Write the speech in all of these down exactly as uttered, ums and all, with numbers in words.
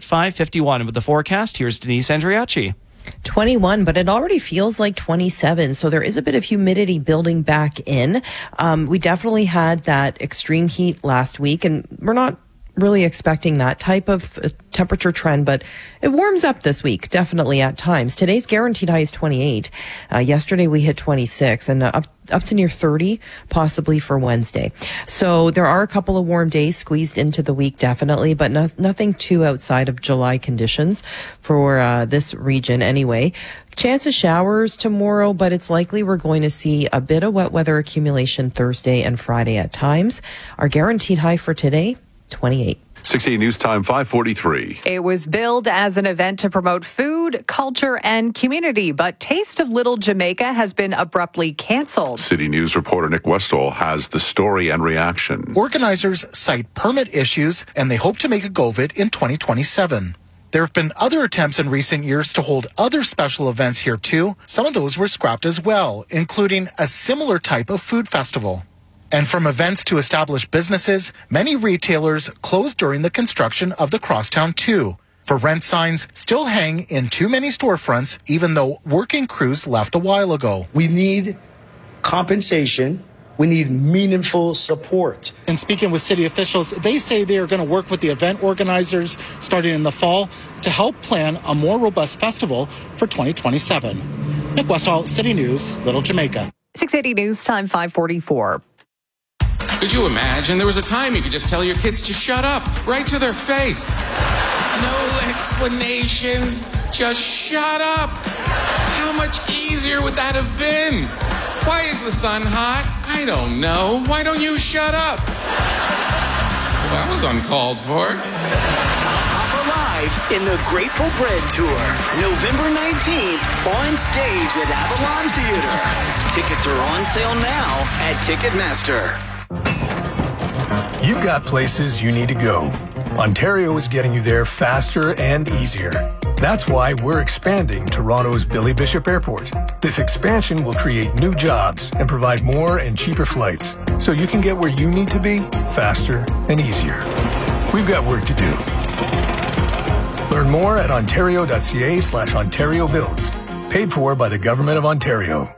five fifty-one with the forecast. Here's Denise Andriacci. twenty-one, but it already feels like twenty-seven. So there is a bit of humidity building back in. Um, we definitely had that extreme heat last week, and we're not really expecting that type of uh, temperature trend, but it warms up this week, definitely at times. Today's guaranteed high is twenty-eight. Uh, yesterday we hit twenty-six, and uh, up up to near thirty, possibly for Wednesday. So there are a couple of warm days squeezed into the week, definitely, but no, nothing too outside of July conditions for uh, this region anyway. Chance of showers tomorrow, but it's likely we're going to see a bit of wet weather accumulation Thursday and Friday at times. Our guaranteed high for today, twenty-eight. sixty News Time, five forty-three. It was billed as an event to promote food, culture, and community, but Taste of Little Jamaica has been abruptly canceled. City News reporter Nick Westall has the story and reaction. Organizers cite permit issues, and they hope to make a go of it in twenty twenty-seven. There have been other attempts in recent years to hold other special events here too. Some of those were scrapped as well, including a similar type of food festival. And from events to established businesses, many retailers closed during the construction of the Crosstown two. For rent signs still hang in too many storefronts, even though working crews left a while ago. We need compensation. We need meaningful support. And speaking with city officials, they say they are going to work with the event organizers starting in the fall to help plan a more robust festival for twenty twenty-seven. Nick Westall, City News, Little Jamaica. six eighty News Time, five forty-four. Could you imagine there was a time you could just tell your kids to shut up right to their face? No explanations, just shut up. How much easier would that have been? Why is the sun hot? I don't know. Why don't you shut up? Well, that was uncalled for. Tom Papa Live in the Grateful Bread Tour, November nineteenth, on stage at Avalon Theater. Tickets are on sale now at Ticketmaster. You've got places you need to go. Ontario is getting you there faster and easier. That's why we're expanding Toronto's Billy Bishop Airport. This expansion will create new jobs and provide more and cheaper flights, so you can get where you need to be faster and easier. We've got work to do. Learn more at ontario.ca slash Ontario Builds. Paid for by the Government of Ontario.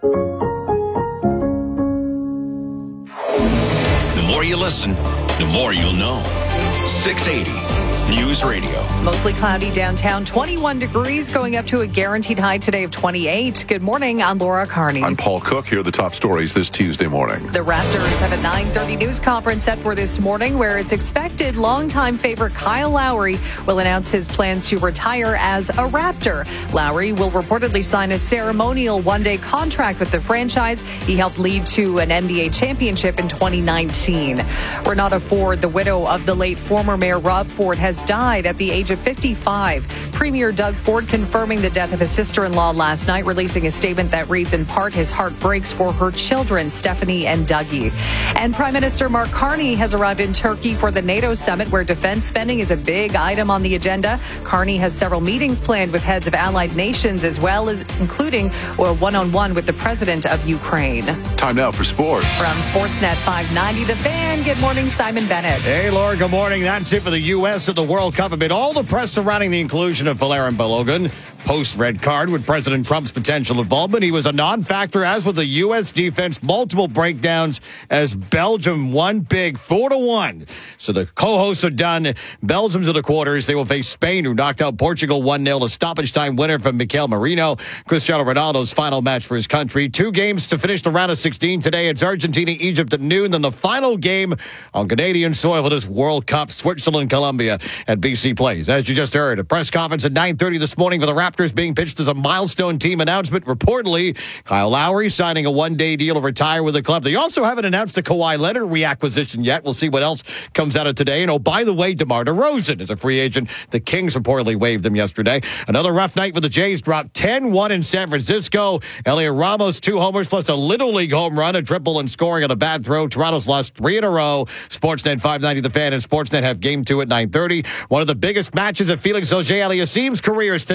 The more you listen, the more you'll know. six eighty News Radio. Mostly cloudy downtown, twenty-one degrees, going up to a guaranteed high today of twenty-eight. Good morning, I'm Laura Carney. I'm Paul Cook. Here are the top stories this Tuesday morning. The Raptors have a nine thirty news conference set for this morning where it's expected longtime favorite Kyle Lowry will announce his plans to retire as a Raptor. Lowry will reportedly sign a ceremonial one-day contract with the franchise. He helped lead to an N B A championship in twenty nineteen. Renata Ford, the widow of the late former Mayor Rob Ford, has died at the age of fifty-five. Premier Doug Ford confirming the death of his sister-in-law last night, releasing a statement that reads in part, his heart breaks for her children, Stephanie and Dougie. And Prime Minister Mark Carney has arrived in Turkey for the NATO summit, where defense spending is a big item on the agenda. Carney has several meetings planned with heads of allied nations, as well as including a one-on-one with the president of Ukraine. Time now for sports. From Sportsnet five ninety, The Fan, good morning, Simon Bennett. Hey, Laura, good morning. That's it for the U S at the World Cup. Amid all the press surrounding the inclusion of Valerian Balogun, post-red card with President Trump's potential involvement, he was a non-factor, as with the U S defense. Multiple breakdowns as Belgium won big, four to one. So the co-hosts are done. Belgium to the quarters. They will face Spain, who knocked out Portugal one nil. A stoppage time winner from Mikel Merino. Cristiano Ronaldo's final match for his country. Two games to finish the round of sixteen today. It's Argentina, Egypt at noon. Then the final game on Canadian soil for this World Cup, Switzerland, Colombia at B C Place. As you just heard, a press conference at nine thirty this morning for the Raptors being pitched as a milestone team announcement. Reportedly, Kyle Lowry signing a one-day deal to retire with the club. They also haven't announced the Kawhi Leonard reacquisition yet. We'll see what else comes out of today. And oh, by the way, DeMar DeRozan is a free agent. The Kings reportedly waived him yesterday. Another rough night for the Jays. Dropped ten one in San Francisco. Elliot Ramos, two homers plus a Little League home run, a triple and scoring on a bad throw. Toronto's lost three in a row. Sportsnet five ninety The Fan and Sportsnet have game two at nine thirty. One of the biggest matches of Felix Auger-Aliassime's career is today at the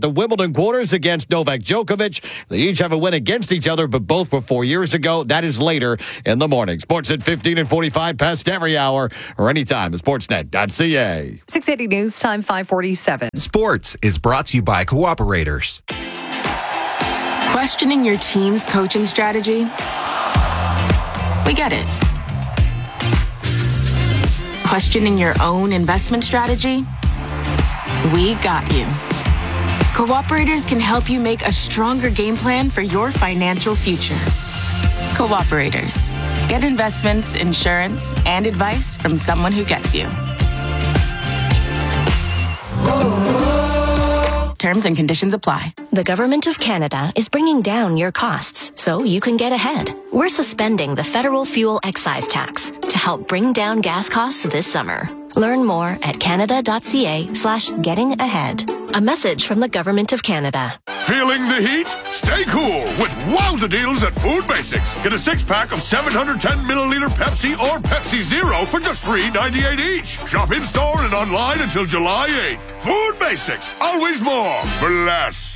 the Wimbledon quarters against Novak Djokovic. They each have a win against each other, but both were four years ago. That is later in the morning. Sports at fifteen and forty-five past every hour or anytime at sportsnet dot c a. six eighty News Time, five forty-seven. Sports is brought to you by Cooperators. Questioning your team's coaching strategy? We get it. Questioning your own investment strategy? We got you. Cooperators can help you make a stronger game plan for your financial future. Cooperators. Get investments, insurance, and advice from someone who gets you. Terms and conditions apply. The Government of Canada is bringing down your costs so you can get ahead. We're suspending the federal fuel excise tax to help bring down gas costs this summer. Learn more at canada.ca slash getting ahead. A message from the Government of Canada. Feeling the heat? Stay cool with wowza deals at Food Basics. Get a six-pack of seven hundred ten milliliter Pepsi or Pepsi Zero for just three ninety-eight each. Shop in-store and online until July eighth. Food Basics. Always more for less.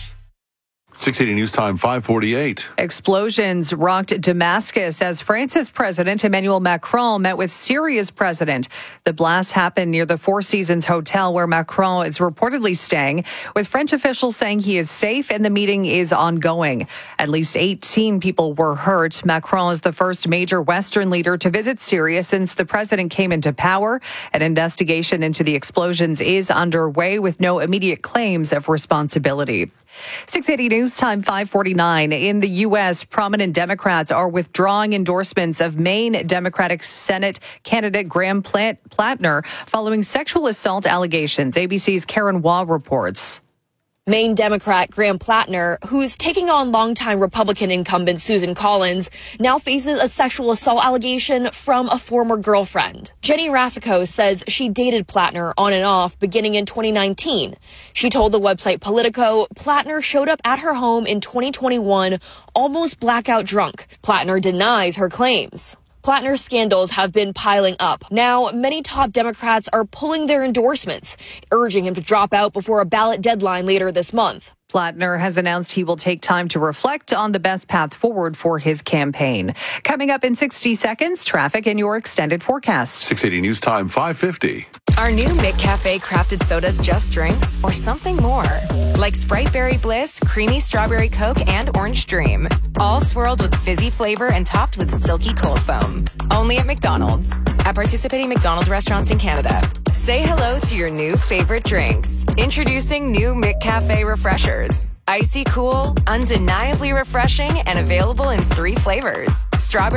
six eighty News Time, five forty-eight. Explosions rocked Damascus as France's President Emmanuel Macron met with Syria's president. The blast happened near the Four Seasons Hotel where Macron is reportedly staying, with French officials saying he is safe and the meeting is ongoing. At least eighteen people were hurt. Macron is the first major Western leader to visit Syria since the president came into power. An investigation into the explosions is underway with no immediate claims of responsibility. six eighty News Time, five forty-nine. In the U S, prominent Democrats are withdrawing endorsements of Maine Democratic Senate candidate Graham Plattner following sexual assault allegations. A B C's Karen Waugh reports. Maine Democrat Graham Plattner, who's taking on longtime Republican incumbent Susan Collins, now faces a sexual assault allegation from a former girlfriend. Jenny Rasico says she dated Plattner on and off beginning in twenty nineteen. She told the website Politico Plattner showed up at her home in twenty twenty-one almost blackout drunk. Plattner denies her claims. Plattner's scandals have been piling up. Now, many top Democrats are pulling their endorsements, urging him to drop out before a ballot deadline later this month. Plattner has announced he will take time to reflect on the best path forward for his campaign. Coming up in sixty seconds, traffic and your extended forecast. six eighty News Time, five fifty. Are new McCafe crafted sodas just drinks or something more? Like Sprite Berry Bliss, Creamy Strawberry Coke, and Orange Dream. All swirled with fizzy flavor and topped with silky cold foam. Only at McDonald's. At participating McDonald's restaurants in Canada. Say hello to your new favorite drinks. Introducing new McCafe Refreshers. Icy cool, undeniably refreshing, and available in three flavors. Strawberry